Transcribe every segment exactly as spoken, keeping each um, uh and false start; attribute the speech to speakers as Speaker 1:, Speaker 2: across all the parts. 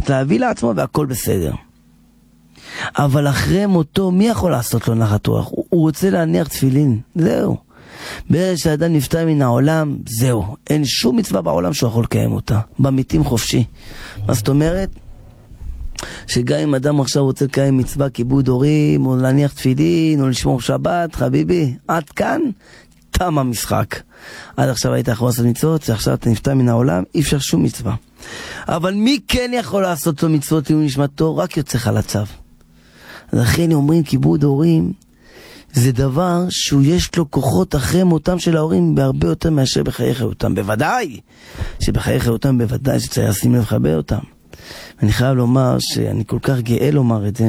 Speaker 1: באמת להביא לעצמו והכל בסדר. אבל אחרי מותו, מי יכול לעשות לו נחת רוח? הוא, הוא רוצה להניח תפילין, זהו. ברגע שהאדם נפטר מן העולם, זהו. אין שום מצווה בעולם שהוא יכול לקיים אותה. במתים חופשי. מה זאת אומרת? שגם אם אדם עכשיו רוצה לקיים מצווה כיבוד הורים, או להניח תפילין, או לשמור שבת, חביבי, עד כאן, תם המשחק. עד עכשיו היית יכול לעשות מצוות, ועכשיו אתה נפטר מן העולם, אי אפשר שום מצווה. אבל מי כן יכול לעשות לו מצוות לעילוי נשמתו? רק יוצא חלציו. אז לכן אומרים כיבוד הורים, זה דבר שהוא יש לו כוחות אחרי מותם של ההורים בהרבה יותר מאשר בחיי חיותם. בוודאי שבחיי חיותם בוודאי שצריך לשים לב לחבר אותם. אני חייב לומר שאני כל כך גאה לומר את זה,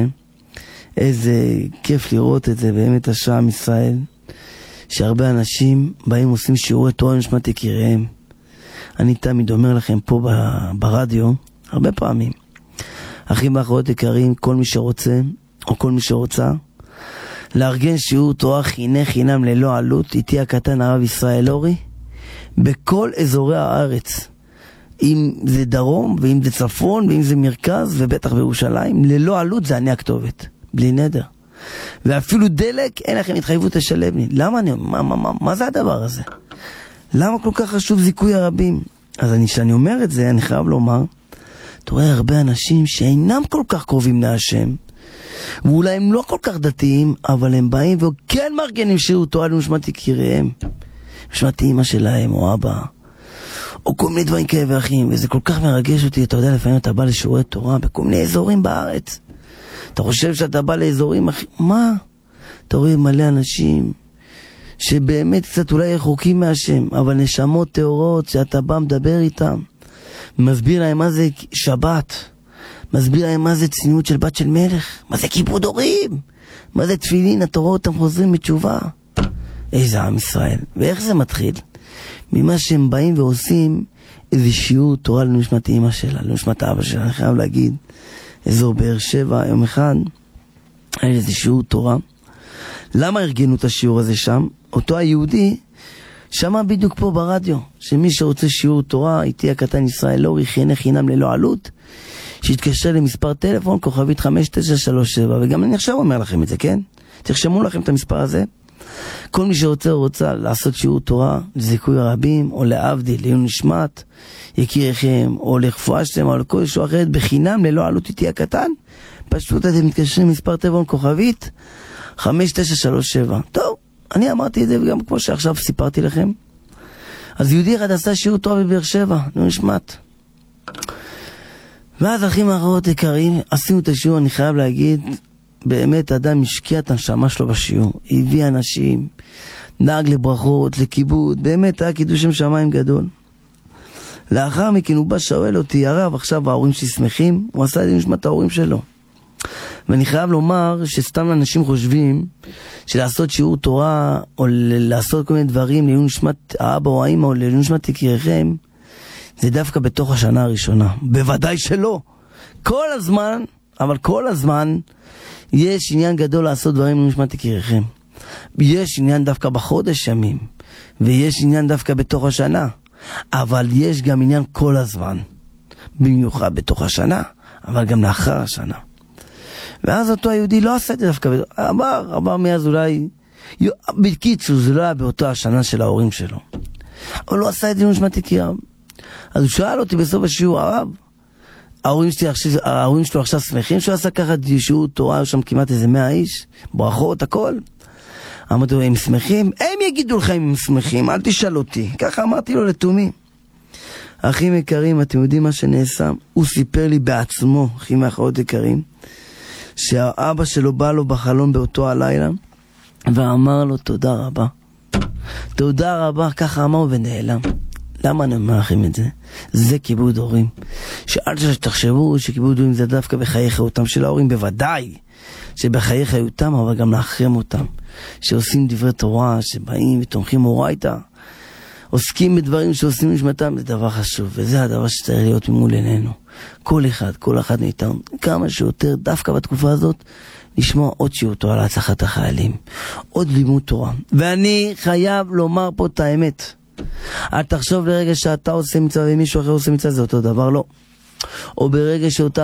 Speaker 1: איזה כיף לראות את זה באמת השעה עם ישראל, שהרבה אנשים באים עושים שיעורי תורה לנשמת יקיריהם. אני תמיד אומר לכם פה ברדיו, הרבה פעמים, אחים ואחיות יקרים, כל מי שרוצה, או כל מי שרוצה, לארגן שיעור תורה חינם חינם ללא עלות, איתי הקטן הרב ישראל אורי, בכל אזורי הארץ. אם זה דרום, ואם זה צפון, ואם זה מרכז, ובטח בירושלים, ללא עלות זה אני הכתובת, בלי נדר. ואפילו דלק, אין לכם התחייבות לשלם לי. למה אני, מה, מה, מה, מה זה הדבר הזה? למה כל כך חשוב זיכוי הרבים? אז אני, שאני אומר את זה, אני חייב לומר, אתה רואה הרבה אנשים שאינם כל כך קרובים להשם, ואולי הם לא כל כך דתיים, אבל הם באים וכן מארגנים שיעור תורה לנשמת יקיריהם, נשמת אמא שלהם או אבא, או כל מיני דברים כאלה ואחים, וזה כל כך מרגש אותי. אתה יודע, לפעמים אתה בא לשיעורי תורה בכל מיני אזורים בארץ, אתה חושב שאתה בא לאזורים אחרים, מה? אתה רואה מלא אנשים שבאמת קצת אולי רחוקים מהשם, אבל נשמות טהורות שאתה בא מדבר איתם, מסביר להם מה זה שבת, מסביר להם מה זה צניעות של בת של מלך, מה זה כיבוד הורים, מה זה תפילין, אתה רואה אותם חוזרים בתשובה. איזה עם ישראל. ואיך זה מתחיל? ממה שהם באים ועושים איזה שיעור תורה לנשמת אמא שלה, לנשמת אבא שלה. אני חייב להגיד, אזור באר שבע, יום אחד היה איזה שיעור תורה. למה ארגנו את השיעור הזה שם? אותו היהודי שמע בדיוק פה ברדיו, שמי שרוצה שיעור תורה, איתי הקטן ישראל אורי, חינם חינם ללא עלות, שיתקשר למספר טלפון, כוכבית חמש תשע שלוש שבע, וגם אני עכשיו אומר לכם את זה, כן? תרשמו לכם את המספר הזה. כל מי שרוצה או רוצה לעשות שיעור תורה, לזיכוי הרבים, או להבדיל, לעילוי נשמת יקיריכם, או לרפואה שלמה, או לכל ישועה אחרת, בחינם, ללא עלות איתי הקטן, פשוט אתם מתקשרים למספר טלפון, כוכבית חמש תשע שלוש שבע. טוב, אני אמרתי את זה, וגם כמו שעכשיו סיפרתי לכם. אז יהודי אחד עשה שיעור תורה בבאר שבע, לעילוי נשמת. ואז אחים ואחיות יקרים, עשינו את השיעור, אני חייב להגיד, באמת אדם השקיע את הנשמה שלו בשיעור, הביא אנשים, נהג לברכות, לכיבוד, באמת היה קידוש שם שמיים גדול. לאחר מכן הוא בא שואל אותי, הרב, עכשיו ההורים שלי שמחים? הוא עשה את זה נשמת ההורים שלו. ואני חייב לומר שסתם אנשים חושבים שלעשות שיעור תורה, או לעשות כל מיני דברים לעילוי נשמת האבא או האמא, או לעילוי נשמת יקיריכם, זה דווקא בתוך השנה הראשונה. בוודאי שלא. כל הזמן, אבל כל הזמן, יש עניין גדול לעשות דברים לנשמת יקיריכם. יש עניין דווקא בחודש ימים, ויש עניין דווקא בתוך השנה. אבל יש גם עניין כל הזמן. במיוחד בתוך השנה, אבל גם לאחר השנה. ואז אותו היהודי לא עשה את זה דווקא, עבר, עבר מאז אולי, בקיצור, זה לא היה באותה השנה של ההורים שלו. אבל לא עשה את זה לנשמת יקיריו. אז הוא שאל אותי בסוף השיעור, הרב, ההורים שלי, ההורים שלו עכשיו שמחים שהוא עשה ככה שיעור תורה, שם כמעט איזה מאה איש, ברכות, הכל. אמרתי לו, הם שמחים? הם יגידו לכם אם הם שמחים, אל תשאל אותי. ככה אמרתי לו לתומי. אחים יקרים, אתם יודעים מה שנעשה? הוא סיפר לי בעצמו, אחים ואחיות יקרים, שהאבא שלו בא לו בחלום באותו הלילה, ואמר לו תודה רבה. תודה רבה, ככה אמר ונעלם. למה אני אומר לכם את זה? זה כיבוד הורים. שאל שתחשבו שכיבוד הורים זה דווקא בחיי חיותם של ההורים, בוודאי שבחיי חיותם, אבל גם לאחרם אותם. שעושים דברי תורה, שבאים ותומכים אורייתא, עוסקים בדברים שעושים נשמתם, זה דבר חשוב, וזה הדבר שצריך להיות ממול עינינו. כל אחד, כל אחד מאיתנו, כמה שיותר, דווקא בתקופה הזאת, לשמוע עוד שיעור תורה להצלחת החיילים, עוד לימוד תורה. ואני חייב לומר פה את האמת. אל תחשוב לרגע שאתה עושה מצווה ומישהו אחר עושה מצווה, זה אותו דבר, לא. או ברגע שאותה